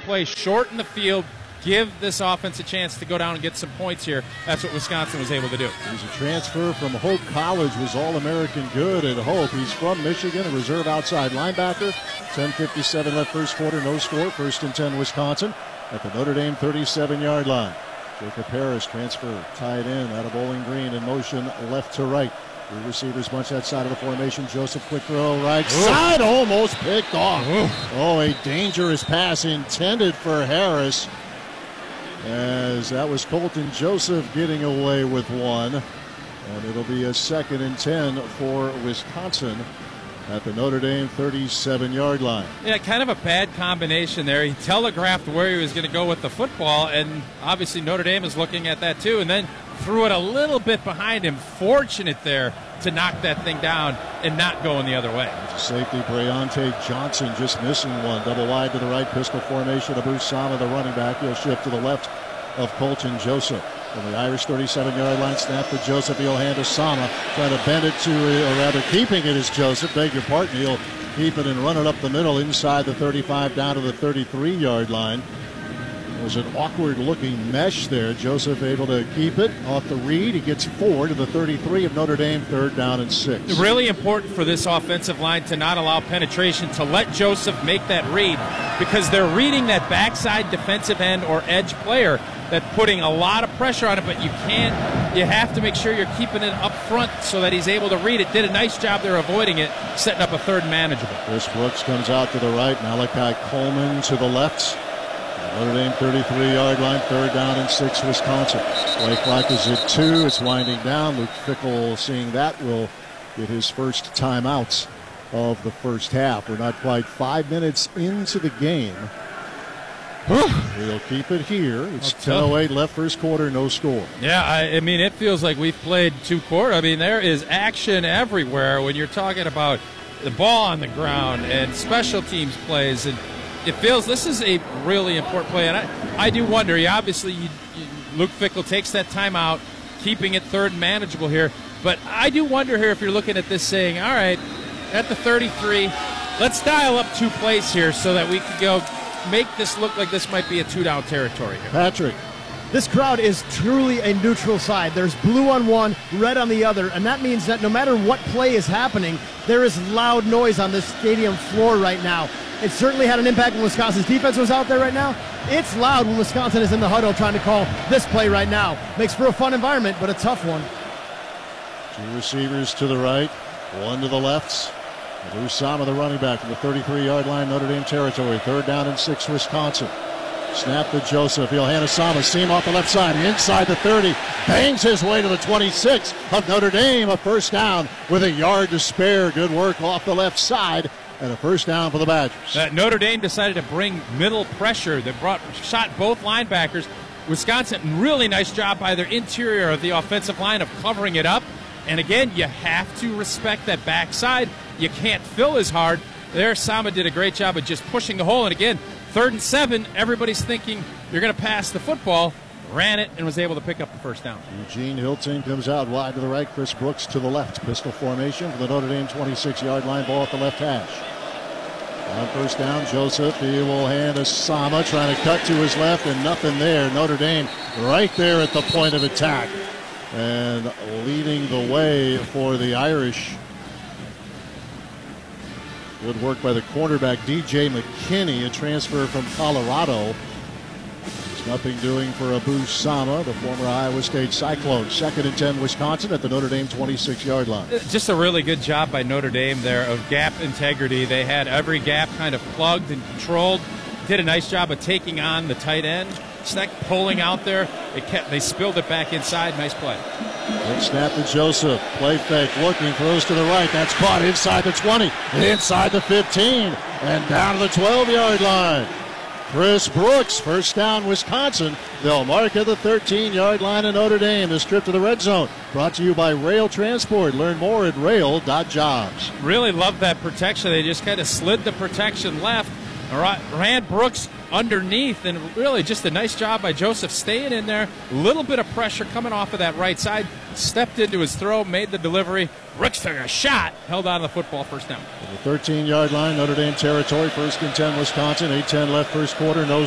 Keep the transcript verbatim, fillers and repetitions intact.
play, shorten the field, give this offense a chance to go down and get some points here. That's what Wisconsin was able to do. He's a transfer from Hope College, was All-American good at Hope. He's from Michigan, a reserve outside linebacker. ten fifty-seven left first quarter, no score. First and ten, Wisconsin at the Notre Dame thirty-seven-yard line. Jacob Harris, transfer, tied in out of Bowling Green, in motion left to right. Three receivers bunch that side of the formation. Joseph, quick throw, right Ooh. side, almost picked off. Ooh. Oh, a dangerous pass intended for Harris, as that was Colton Joseph getting away with one. And it'll be a second and ten for Wisconsin at the Notre Dame thirty-seven-yard line. Yeah, kind of a bad combination there. He telegraphed where he was going to go with the football, and obviously Notre Dame is looking at that too, and then threw it a little bit behind him. Fortunate there to knock that thing down and not going the other way. Safety Breonte Johnson just missing one. Double wide to the right, pistol formation. Abu Sama, the running back. He'll shift to the left of Colton Joseph. From the Irish thirty-seven-yard line, snap to Joseph. He'll hand to Sama. Trying to bend it to, or rather keeping it is Joseph. Beg your pardon. He'll keep it and run it up the middle inside the thirty-five down to the thirty-three-yard line. It was an awkward-looking mesh there. Joseph able to keep it off the read. He gets four to the thirty-three of Notre Dame, third down and six. Really important for this offensive line to not allow penetration, to let Joseph make that read, because they're reading that backside defensive end or edge player that's putting a lot of pressure on it, but you can't, you have to make sure you're keeping it up front so that he's able to read it. Did a nice job there avoiding it, setting up a third and manageable. Chris Brooks comes out to the right. Malachi Coleman to the left. Notre Dame thirty-three-yard line, third down and six, Wisconsin. Play clock is at two. It's winding down. Luke Fickell, seeing that, will get his first timeouts of the first half. We're not quite five minutes into the game. We'll keep it here. It's ten oh eight left first quarter, no score. Yeah, I, I mean, it feels like we've played two quarters. I mean, there is action everywhere when you're talking about the ball on the ground and special teams plays, and it feels this is a really important play. And I, I do wonder, you obviously, you, you, Luke Fickell takes that timeout, keeping it third and manageable here. But I do wonder here if you're looking at this saying, all right, at the thirty-three, let's dial up two plays here so that we can go make this look like this might be a two-down territory here. Patrick. This crowd is truly a neutral side. There's blue on one, red on the other, and that means that no matter what play is happening, there is loud noise on this stadium floor right now. It certainly had an impact when Wisconsin's defense was out there right now. It's loud when Wisconsin is in the huddle trying to call this play right now. Makes for a fun environment, but a tough one. Two receivers to the right, one to the left. Abu Sama, the running back, from the thirty-three-yard line, Notre Dame territory. Third down and six, Wisconsin. Snap to Joseph. He'll hand to Sama. Seam off the left side. Inside the thirty. Bangs his way to the twenty-six of Notre Dame. A first down with a yard to spare. Good work off the left side. And a first down for the Badgers. Uh, Notre Dame decided to bring middle pressure. They brought shot both linebackers. Wisconsin, really nice job by their interior of the offensive line of covering it up. And again, you have to respect that backside. You can't fill as hard. There, Sama did a great job of just pushing the hole. And again, third and seven, everybody's thinking you're going to pass the football. Ran it and was able to pick up the first down. Eugene Hilton comes out wide to the right. Chris Brooks to the left. Pistol formation for the Notre Dame twenty-six-yard line. Ball at the left hash. On first down, Joseph. He will hand to Sama, trying to cut to his left, and nothing there. Notre Dame right there at the point of attack. And leading the way for the Irish. Good work by the quarterback, D J McKinney, a transfer from Colorado. There's nothing doing for Abu Sama, the former Iowa State Cyclone. Second and ten, Wisconsin at the Notre Dame twenty-six-yard line. Just a really good job by Notre Dame there of gap integrity. They had every gap kind of plugged and controlled. Did a nice job of taking on the tight end. Snack pulling out there. It kept, they spilled it back inside. Nice play. Good snap to Joseph. Play fake, looking, throws to the right. That's caught inside the twenty, inside the fifteen, and down to the twelve-yard line. Chris Brooks, first down, Wisconsin. They'll mark at the thirteen-yard line of Notre Dame. This trip to the red zone brought to you by Rail Transport. Learn more at rail dot jobs. Really love that protection. They just kind of slid the protection left. Ran Brooks underneath, and really just a nice job by Joseph staying in there. A little bit of pressure coming off of that right side. Stepped into his throw, made the delivery. Brooks took a shot, held on to the football, first down. The thirteen-yard line, Notre Dame territory, first and ten, Wisconsin. eight ten left first quarter, no